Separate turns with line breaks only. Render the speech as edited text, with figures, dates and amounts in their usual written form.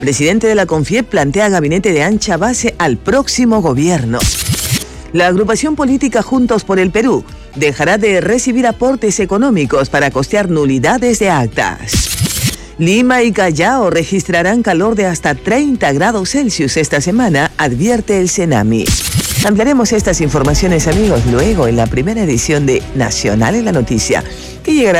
Presidente de la CONFIEP plantea gabinete de ancha base al próximo gobierno. La agrupación política Juntos por el Perú dejará de recibir aportes económicos para costear nulidades de actas. Lima y Callao registrarán calor de hasta 30 grados Celsius esta semana, advierte el Cenami. Ampliaremos estas informaciones, amigos, luego en la primera edición de Nacional en la Noticia, que llegará